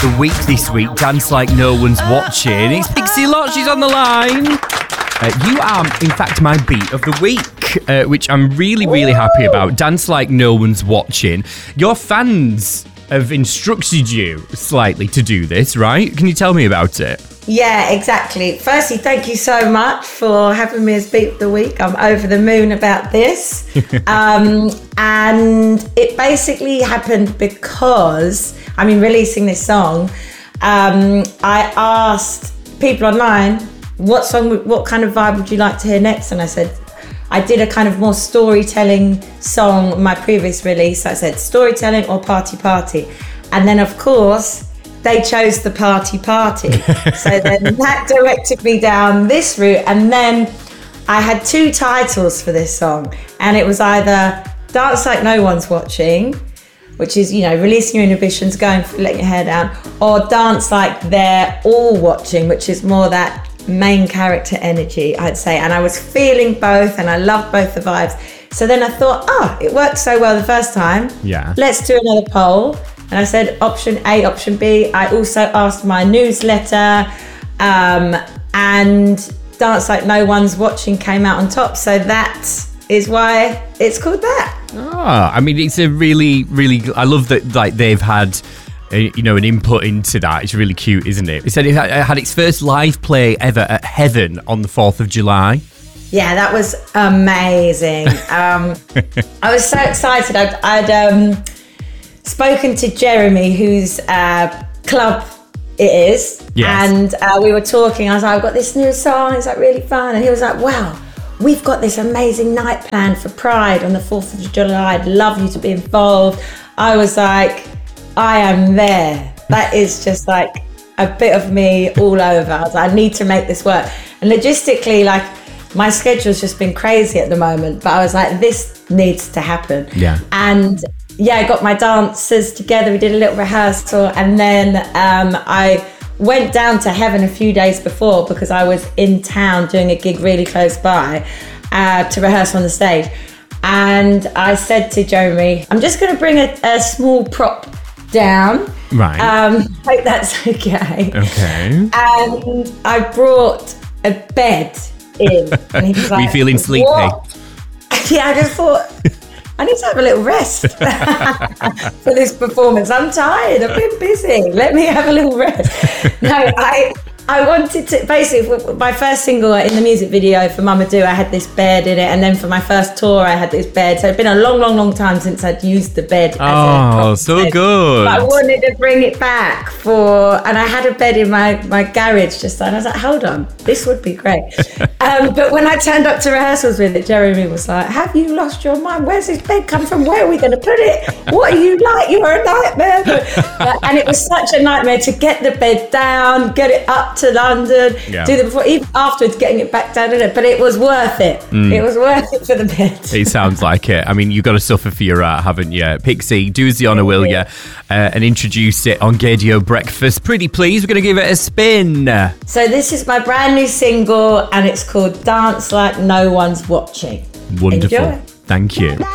the week this week. Dance Like No One's Watching. It's Pixie Lott, she's on the line. You are, in fact, my beat of the week, which I'm really, really happy about. Dance Like No One's Watching. Your fans have instructed you slightly to do this, right? Can you tell me about it? Yeah, exactly. Firstly, thank you so much for having me as Beat of the Week. I'm over the moon about this. And it basically happened because, releasing this song, I asked people online, what kind of vibe would you like to hear next? And I said, I did a kind of more storytelling song on my previous release. I said storytelling or party. And then, of course, they chose the party. So then that directed me down this route. And then I had two titles for this song. And it was either Dance Like No One's Watching, which is, releasing your inhibitions, letting your hair down, or Dance Like They're All Watching, which is more that main character energy, I'd say. And I was feeling both and I loved both the vibes. So then I thought, it worked so well the first time. Yeah. Let's do another poll. And I said option A, option B. I also asked my newsletter, and Dance Like No One's Watching came out on top. So that is why it's called that. It's a really, really, I love that they've had an input into that. It's really cute, isn't it? It said it had its first live play ever at Heaven on the 4th of July. Yeah, that was amazing. I was so excited. I'd spoken to Jeremy, whose club it is. Yes. And we were talking. I was like, I've got this new song. It's really fun. And he was like, wow, we've got this amazing night planned for Pride on the 4th of July. I'd love you to be involved. I was like, I am there. That is just like a bit of me all over. I was like, I need to make this work. And logistically, my schedule's just been crazy at the moment, but I was like, this needs to happen. Yeah. And I got my dancers together. We did a little rehearsal, and then I went down to Heaven a few days before because I was in town doing a gig really close by to rehearse on the stage. And I said to Jeremy, I'm just going to bring a small prop down. Right. Hope that's okay. Okay. And I brought a bed in. And he was like, were you feeling sleepy? What? Yeah, I just thought, I need to have a little rest for this performance. I'm tired. I've been busy. Let me have a little rest. No, I wanted to, basically, my first single in the music video for Mama Do, I had this bed in it. And then for my first tour, I had this bed. So it's been a long, long, long time since I'd used the bed. So bed. Good. But I wanted to bring it back and I had a bed in my garage just then. And I was like, hold on, this would be great. But when I turned up to rehearsals with it, Jeremy was like, have you lost your mind? Where's this bed come from? Where are we going to put it? What are you like? You're a nightmare. And it was such a nightmare to get the bed down, get it up to London, do the before, even afterwards getting it back down in it. But it was worth it. It was worth it for the bed. It sounds like it. You've got to suffer for your art, haven't you? Pixie, do us the honour, will you? And introduce it on Gaydio Breakfast. Pretty please, we're going to give it a spin. So this is my brand new single and it's called Dance Like No One's Watching. Wonderful. Enjoy. Thank you.